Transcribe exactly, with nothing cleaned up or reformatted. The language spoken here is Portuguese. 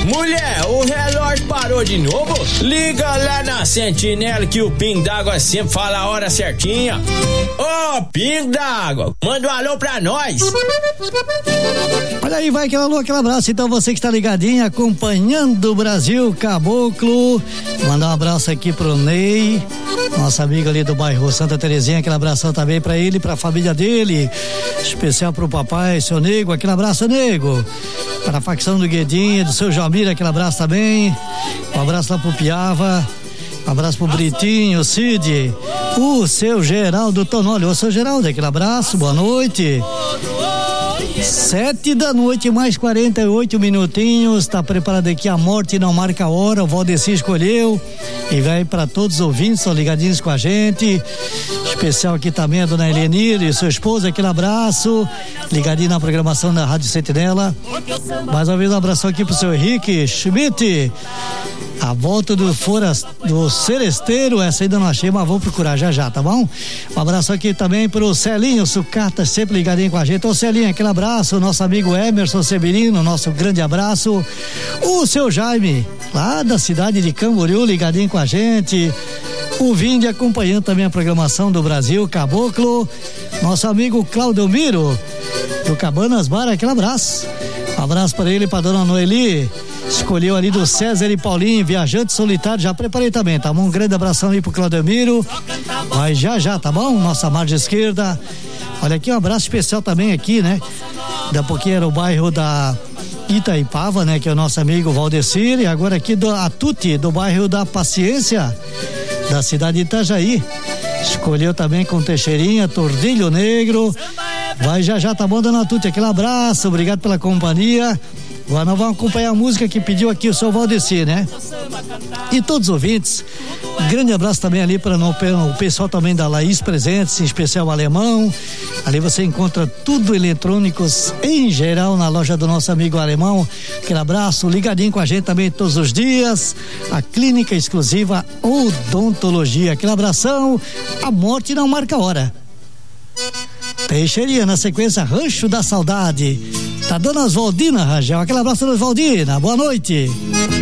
Mulher, o relógio parou de novo? Liga lá na Sentinela que o Pingo d'Água sempre fala a hora certinha. Ô, oh, Pingo d'Água, manda um alô pra nós. Olha aí, vai aquele alô, aquele abraço. Então você que está ligadinho, acompanhando o Brasil Caboclo. Mandar um abraço aqui pro Ney, nosso amigo ali do bairro Santa Terezinha. Aquele abração também pra ele, pra família dele. Especial pro papai, seu Nego. Aquele abraço, Nego. Para a facção do Guedinho, do seu Jamir, aquele abraço também. Um abraço lá pro Piava. Um abraço pro Britinho, Cid. O seu Geraldo Tonoli. Ô, seu Geraldo, aquele abraço, boa noite. Sete da noite, mais quarenta e oito minutinhos. Tá preparado aqui a Morte Não Marca a Hora. O Valdeci escolheu e vai para todos os ouvintes, estão ligadinhos com a gente. Especial aqui também a dona Helenir e sua esposa, aquele abraço. Ligadinho na programação da Rádio Sentinela. Mais uma vez um abraço aqui pro seu Henrique Schmidt. A volta do Foras, do Seresteiro, essa ainda não achei, mas vou procurar já já, tá bom? Um abraço aqui também pro Celinho Sucata, sempre ligadinho com a gente. Ô Celinho, aquele abraço, nosso amigo Emerson Severino, nosso grande abraço. O seu Jaime, lá da cidade de Camboriú, ligadinho com a gente. O Vinde acompanhando também a programação do Brasil Caboclo. Nosso amigo Claudio Miro, do Cabanas Bar, aquele abraço. Um abraço para ele e para dona Noeli. Escolheu ali do César e Paulinho, Viajante Solitário, já preparei também, tá bom? Um grande abração aí pro Claudemiro. Vai já já, tá bom? Nossa margem esquerda. Olha aqui, um abraço especial também aqui, né? Da pouquinho era o bairro da Itaipava, né? Que é o nosso amigo Valdecir, e agora aqui do Atuti, do bairro da Paciência, da cidade de Itajaí. Escolheu também com Teixeirinha, Tordilho Negro. Vai já já, tá bom, dona Atuti? Aquele abraço, obrigado pela companhia. Agora nós vamos acompanhar a música que pediu aqui o seu Valdeci, né? E todos os ouvintes, um grande abraço também ali para o pessoal também da Laís Presentes, em especial o Alemão. Ali você encontra tudo eletrônicos em geral na loja do nosso amigo Alemão. Aquele abraço, ligadinho com a gente também todos os dias. A clínica exclusiva Odontologia. Aquele abração, a morte não marca a hora. Teixeirinha, na sequência, Rancho da Saudade. Tá dona Oswaldina Rangel, aquele abraço, dona Oswaldina, boa noite.